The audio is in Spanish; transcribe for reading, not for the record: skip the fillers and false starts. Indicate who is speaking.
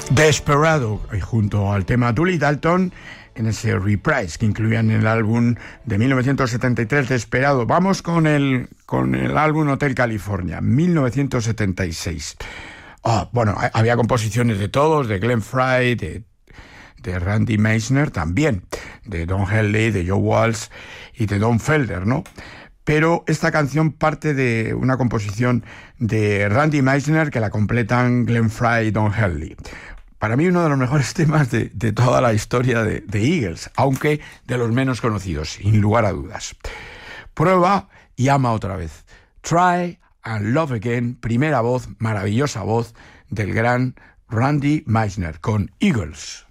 Speaker 1: Desperado, junto al tema Dolly Dalton, en ese reprise que incluían en el álbum de 1973, Desperado. Vamos con el álbum Hotel California, 1976. Bueno, había composiciones de todos, de Glenn Frey, de Randy Meisner también, de Don Henley, de Joe Walsh y de Don Felder, ¿no? Pero esta canción parte de una composición de Randy Meisner que la completan Glenn Frey y Don Henley. Para mí uno de los mejores temas de toda la historia de Eagles, aunque de los menos conocidos, sin lugar a dudas. Prueba y ama otra vez. Try and Love Again, primera voz, maravillosa voz del gran Randy Meisner con Eagles.